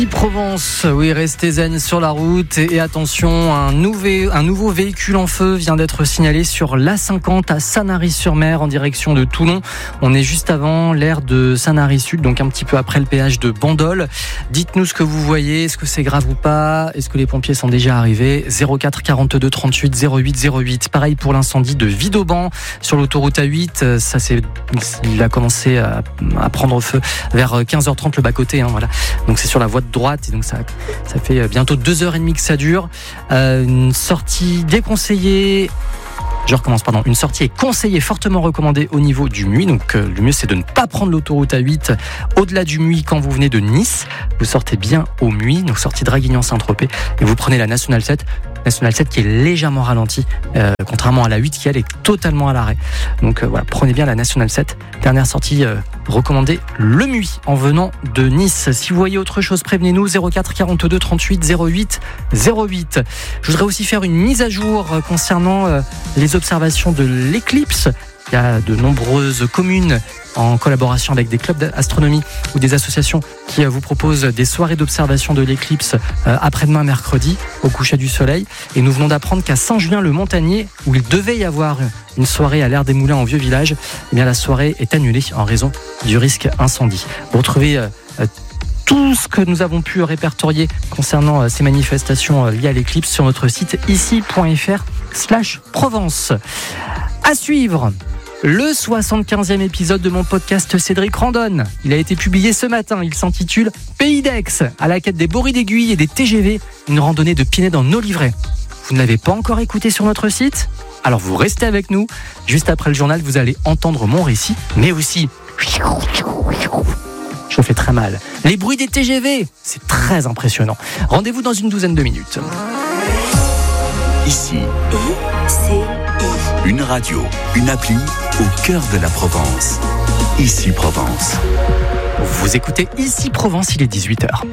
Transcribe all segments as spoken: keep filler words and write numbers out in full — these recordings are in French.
Provence, oui, restez zen sur la route et attention, un, nouvel, un nouveau véhicule en feu vient d'être signalé sur l'A cinquante à Sanary-sur-Mer en direction de Toulon. On est juste avant l'aire de Sanary-Sud, donc un petit peu après le péage de Bandol. Dites-nous ce que vous voyez, est-ce que c'est grave ou pas, est-ce que les pompiers sont déjà arrivés? zéro quatre quarante-deux trente-huit zéro huit zéro huit. Pareil pour l'incendie de Vidauban sur l'autoroute A huit, ça c'est, il a commencé à, à prendre feu vers quinze heures trente le bas-côté, hein, voilà. Donc c'est sur la voie de droite. Et donc ça, ça fait bientôt deux heures et demie que ça dure. Euh, une sortie déconseillée. Je recommence, pardon. Une sortie est conseillée, fortement recommandée au niveau du Muy. Donc euh, le mieux c'est de ne pas prendre l'autoroute A huit au-delà du Muy quand vous venez de Nice. Vous sortez bien au Muy, donc sortie Draguignan-Saint-Tropez, et vous prenez la Nationale sept. Nationale sept qui est légèrement ralentie, euh, contrairement à la huit qui elle est totalement à l'arrêt. Donc euh, voilà, prenez bien la Nationale sept. Dernière sortie euh, recommandée, le Muy en venant de Nice. Si vous voyez autre chose, prévenez-nous, zéro quatre quarante-deux trente-huit zéro huit zéro huit. Je voudrais aussi faire une mise à jour euh, concernant euh, les observations de l'éclipse. Il y a de nombreuses communes en collaboration avec des clubs d'astronomie ou des associations qui vous proposent des soirées d'observation de l'éclipse après-demain mercredi au coucher du soleil. Et nous venons d'apprendre qu'à Saint-Julien-le-Montagnier, où il devait y avoir une soirée à l'Air des Moulins en Vieux-Village, eh bien la soirée est annulée en raison du risque incendie. Vous retrouvez euh, tout ce que nous avons pu répertorier concernant ces manifestations liées à l'éclipse sur notre site ici.fr slash Provence. À suivre, le soixante-quinzième épisode de mon podcast Cédric Randonne. Il a été publié ce matin, il s'intitule Pays d'Aix, à la quête des boris d'aiguilles et des T G V, une randonnée de pied-nez dans nos livrets. Vous ne l'avez pas encore écouté sur notre site ? Alors vous restez avec nous. Juste après le journal, vous allez entendre mon récit, mais aussi... Je fais très mal. Les bruits des T G V, c'est très impressionnant. Rendez-vous dans une douzaine de minutes. Ici, une radio, une appli au cœur de la Provence. Ici Provence. Vous écoutez Ici Provence, il est dix-huit heures.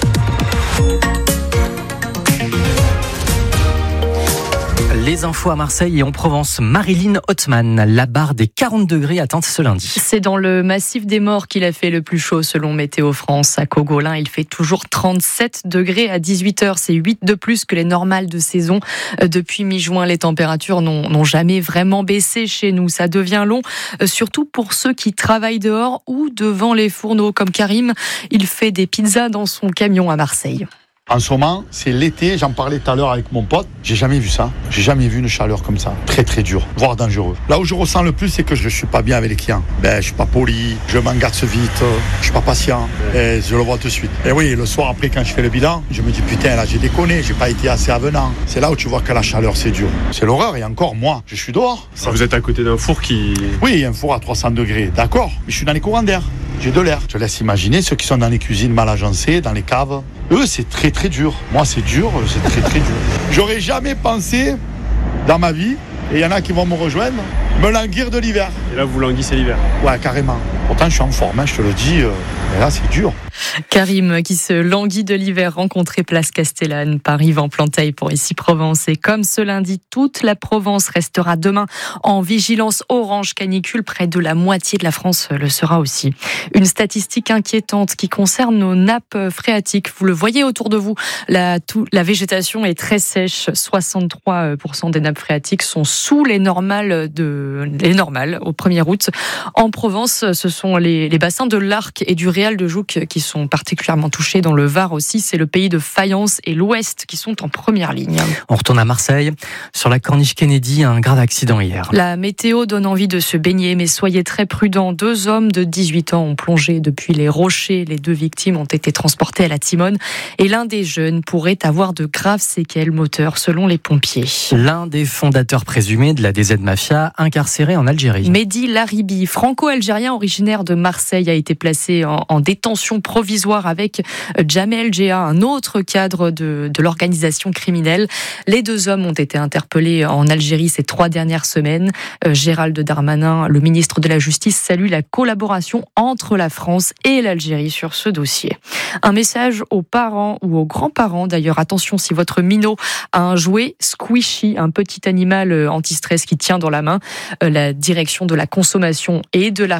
Les infos à Marseille et en Provence. Marilyn Hotman, la barre des quarante degrés atteinte ce lundi. C'est dans le massif des Morts qu'il a fait le plus chaud selon Météo France. À Cogolin, il fait toujours trente-sept degrés à dix-huit heures. C'est huit de plus que les normales de saison. Depuis mi-juin, les températures n'ont, n'ont jamais vraiment baissé chez nous. Ça devient long, surtout pour ceux qui travaillent dehors ou devant les fourneaux, comme Karim. Il fait des pizzas dans son camion à Marseille. En ce moment, c'est l'été, j'en parlais tout à l'heure avec mon pote, j'ai jamais vu ça, j'ai jamais vu une chaleur comme ça, très très dur, voire dangereux. Là où je ressens le plus, c'est que je suis pas bien avec les clients. Ben, je suis pas poli, je m'engarce vite, je suis pas patient, et je le vois tout de suite. Et oui, le soir après, quand je fais le bilan, je me dis putain, là j'ai déconné, j'ai pas été assez avenant. C'est là où tu vois que la chaleur c'est dur. C'est l'horreur, et encore moi, je suis dehors. Ça... Vous êtes à côté d'un four qui... Oui, un four à trois cents degrés, d'accord, mais je suis dans les courants d'air. J'ai de l'air. Je te laisse imaginer ceux qui sont dans les cuisines mal agencées, dans les caves. Eux, c'est très très dur. Moi, c'est dur, c'est très très dur. J'aurais jamais pensé dans ma vie, et il y en a qui vont me rejoindre, me languir de l'hiver. Et là, vous languissez l'hiver? Ouais, carrément. Pourtant, je suis en forme, hein, je te le dis. Euh, mais là, c'est dur. Karim, qui se languit de l'hiver, rencontré place Castellane par Yvan Planteil pour Ici Provence. Et comme ce lundi, toute la Provence restera demain en vigilance orange canicule. Près de la moitié de la France le sera aussi. Une statistique inquiétante qui concerne nos nappes phréatiques. Vous le voyez autour de vous, la, tout, la végétation est très sèche. soixante-trois pour cent des nappes phréatiques sont sous les normales, de, les normales au premier août. En Provence, ce sont les, les bassins de l'Arc et du Réal de Jouques qui sont particulièrement touchés. Dans le Var aussi, c'est le pays de Fayence et l'Ouest qui sont en première ligne. On retourne à Marseille. Sur la corniche Kennedy, un grave accident hier. La météo donne envie de se baigner, mais soyez très prudents. Deux hommes de dix-huit ans ont plongé depuis les rochers. Les deux victimes ont été transportées à la Timone. Et l'un des jeunes pourrait avoir de graves séquelles moteurs, selon les pompiers. L'un des fondateurs présumés de la D Z Mafia, incarcéré en Algérie. Mehdi Laribi, franco-algérien originaire de Marseille, a été placé en, en détention provisoire avec Jamel Djea, un autre cadre de, de l'organisation criminelle. Les deux hommes ont été interpellés en Algérie ces trois dernières semaines. Euh, Gérald Darmanin, le ministre de la Justice, salue la collaboration entre la France et l'Algérie sur ce dossier. Un message aux parents ou aux grands-parents, d'ailleurs, attention si votre minot a un jouet squishy, un petit animal anti-stress qui tient dans la main. Euh, la direction de la consommation et de la répression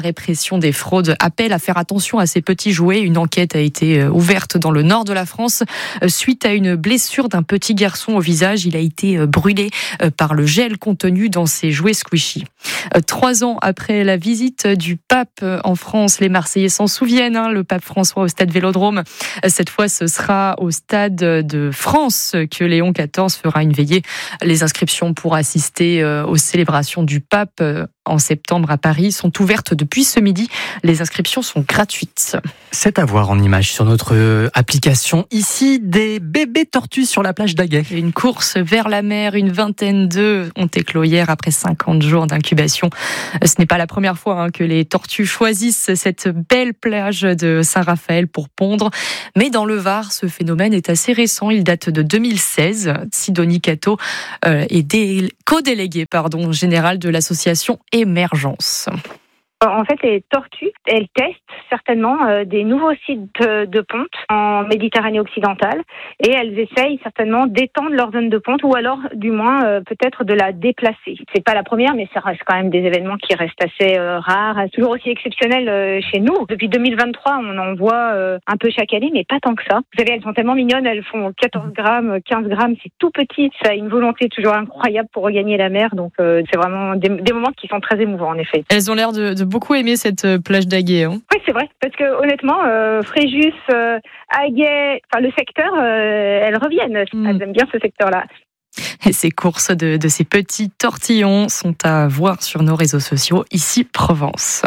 prévention des fraudes appelle à faire attention à ces petits jouets. Une enquête a été ouverte dans le nord de la France suite à une blessure d'un petit garçon au visage. Il a été brûlé par le gel contenu dans ses jouets squishy. Trois ans après la visite du pape en France, les Marseillais s'en souviennent, hein, le pape François au stade Vélodrome. Cette fois, ce sera au stade de France que Léon quatorze fera une veillée. Les inscriptions pour assister aux célébrations du pape en septembre à Paris sont ouvertes depuis ce midi. Les inscriptions sont gratuites. C'est à voir en image sur notre application. Ici, des bébés tortues sur la plage d'Aguet. Une course vers la mer, une vingtaine d'œufs ont éclos hier après cinquante jours d'incubation. Ce n'est pas la première fois hein, que les tortues choisissent cette belle plage de Saint-Raphaël pour pondre. Mais dans le Var, ce phénomène est assez récent. Il date de deux mille seize. Sidonie Cato euh, est dé- co-déléguée pardon, générale de l'association Émergence. En fait, les tortues, elles testent certainement euh, des nouveaux sites de, de ponte en Méditerranée occidentale et elles essayent certainement d'étendre leur zone de ponte ou alors, du moins, euh, peut-être de la déplacer. C'est pas la première, mais ça reste quand même des événements qui restent assez euh, rares, toujours aussi exceptionnels euh, chez nous. Depuis deux mille vingt-trois, on en voit euh, un peu chaque année, mais pas tant que ça. Vous savez, elles sont tellement mignonnes, elles font quatorze grammes, quinze grammes, c'est tout petit. Ça a une volonté toujours incroyable pour regagner la mer, donc euh, c'est vraiment des, des moments qui sont très émouvants, en effet. Elles ont l'air de, de beaucoup aimé cette plage d'Aguet. Hein. Oui, c'est vrai, parce que honnêtement, euh, Fréjus, euh, Aguet, enfin le secteur, euh, elles reviennent. Mm. Elles aiment bien ce secteur-là. Et ces courses de, de ces petits tortillons sont à voir sur nos réseaux sociaux, ici Provence.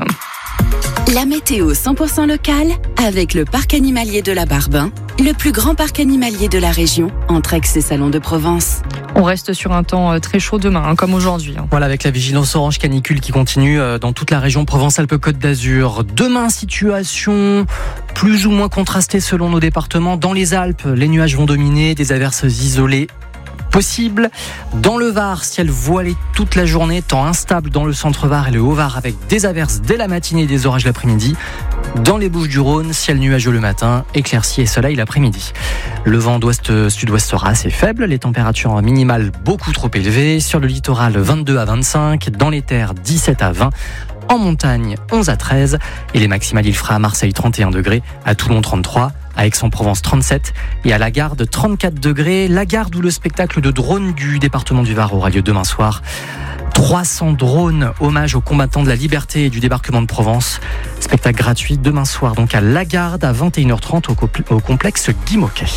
La météo cent pour cent locale avec le parc animalier de la Barbin, le plus grand parc animalier de la région, entre Aix et Salon de Provence. On reste sur un temps très chaud demain, hein, comme aujourd'hui. Hein. Voilà, avec la vigilance orange canicule qui continue dans toute la région Provence-Alpes-Côte d'Azur. Demain, situation plus ou moins contrastée selon nos départements. Dans les Alpes, les nuages vont dominer, des averses isolées possible. Dans le Var, ciel voilé toute la journée, temps instable dans le centre Var et le Haut-Var avec des averses dès la matinée et des orages l'après-midi. Dans les Bouches-du-Rhône, ciel nuageux le matin, éclaircies et soleil l'après-midi. Le vent d'ouest-sud-ouest sera assez faible, les températures minimales beaucoup trop élevées. Sur le littoral, vingt-deux à vingt-cinq, dans les terres, dix-sept à vingt. En montagne, onze à treize. Et les maximales, il fera à Marseille trente et un degrés, à Toulon trente-trois, à Aix-en-Provence trente-sept et à Lagarde trente-quatre degrés. Lagarde où le spectacle de drones du département du Var aura lieu demain soir. trois cents drones, hommage aux combattants de la liberté et du débarquement de Provence. Spectacle gratuit demain soir donc à Lagarde à vingt et une heures trente au, compl- au complexe Guy Moquet.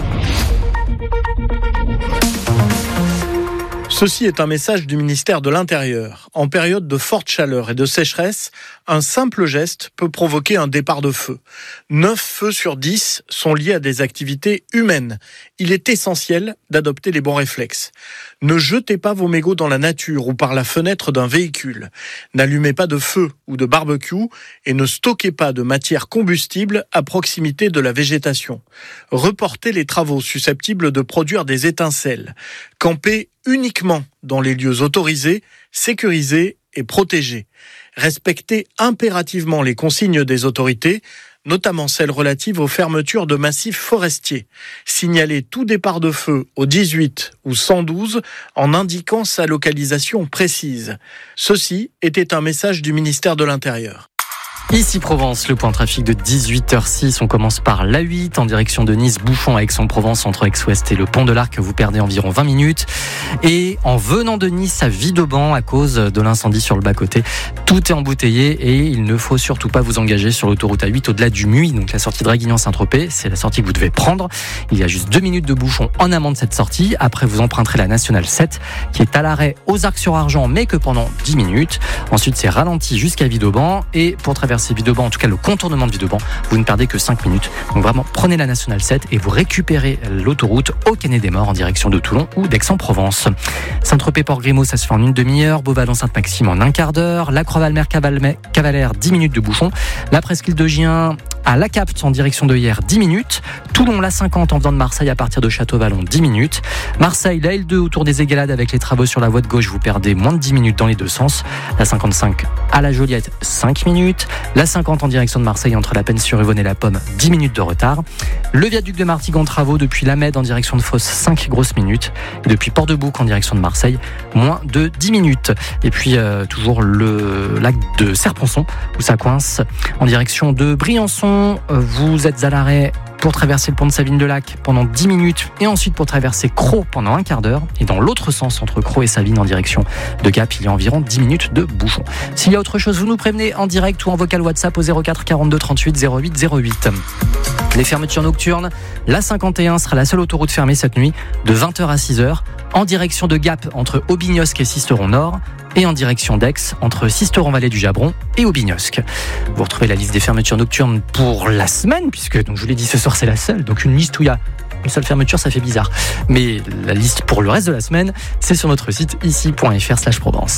Ceci est un message du ministère de l'Intérieur. En période de forte chaleur et de sécheresse, un simple geste peut provoquer un départ de feu. neuf feux sur dix sont liés à des activités humaines. Il est essentiel d'adopter les bons réflexes. Ne jetez pas vos mégots dans la nature ou par la fenêtre d'un véhicule. N'allumez pas de feu ou de barbecue et ne stockez pas de matière combustible à proximité de la végétation. Reportez les travaux susceptibles de produire des étincelles. Campez uniquement dans les lieux autorisés, sécurisés et protégés. Respectez impérativement les consignes des autorités, notamment celles relatives aux fermetures de massifs forestiers. Signalez tout départ de feu au dix-huit ou cent douze en indiquant sa localisation précise. Ceci était un message du ministère de l'Intérieur. Ici Provence, le point trafic de dix-huit heures six. On commence par l'A huit en direction de Nice, bouchon à Aix-en-Provence entre Aix-Ouest et le Pont de l'Arc. Vous perdez environ vingt minutes. Et en venant de Nice à Vidauban à cause de l'incendie sur le bas-côté, tout est embouteillé et il ne faut surtout pas vous engager sur l'autoroute A huit au-delà du Muy. Donc la sortie Draguignan-Saint-Tropez, c'est la sortie que vous devez prendre. Il y a juste deux minutes de bouchon en amont de cette sortie. Après, vous emprunterez la nationale sept qui est à l'arrêt aux Arcs-sur-Argent, mais que pendant dix minutes. Ensuite, c'est ralenti jusqu'à Vidauban. Et pour traverser Vidauban, en tout cas le contournement de Vidauban, vous ne perdez que cinq minutes. Donc vraiment, prenez la nationale sept et vous récupérez l'autoroute au Quai-des-Morts en direction de Toulon ou d'Aix-en-Provence. Saint-Tropez-Port-Grimaud, ça se fait en une demi-heure. Beauvallon-Sainte-Maxime en un quart d'heure. La Croix-Valmer-Cavalère, dix minutes de bouchon. La presqu'île de Gien à La Capte en direction de Hyères, dix minutes. Toulon, la cinquante en venant de Marseille à partir de Château-Vallon, dix minutes. Marseille, la L deux autour des Égalades avec les travaux sur la voie de gauche, vous perdez moins de dix minutes dans les deux sens. La cinquante-cinq à La Joliette, cinq minutes. La cinquante en direction de Marseille entre la Penne-sur-Yvonne et la Pomme, dix minutes de retard. Le viaduc de Martigues en travaux depuis la Mède en direction de Fos, cinq grosses minutes. Et depuis Port-de-Bouc en direction de Marseille, moins de dix minutes. Et puis euh, toujours le lac de Serponçon où ça coince en direction de Briançon. Vous êtes à l'arrêt pour traverser le pont de Savines-de-Lac pendant dix minutes et ensuite pour traverser Crau pendant un quart d'heure. Et dans l'autre sens, entre Crau et Savines en direction de Gap, il y a environ dix minutes de bouchon. S'il y a autre chose, vous nous prévenez en direct ou en vocal WhatsApp au zéro quatre quarante-deux trente-huit zéro huit zéro huit. Les fermetures nocturnes, la cinquante et un sera la seule autoroute fermée cette nuit de vingt heures à six heures en direction de Gap entre Aubignosc et Sisteron-Nord et en direction d'Aix entre Sisteron-Vallée du Jabron et Aubignosc. Vous retrouvez la liste des fermetures nocturnes pour la semaine puisque, donc je vous l'ai dit, ce soir c'est la seule, donc une liste où il y a une seule fermeture, ça fait bizarre. Mais la liste pour le reste de la semaine, c'est sur notre site ici point f r slash Provence.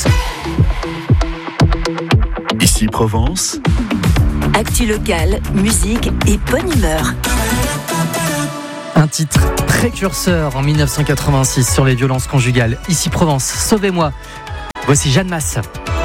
Ici Provence. Actu locale, musique et bonne humeur. Un titre précurseur en mille neuf cent quatre-vingt-six sur les violences conjugales. Ici Provence, sauvez-moi. Voici Jeanne Masse.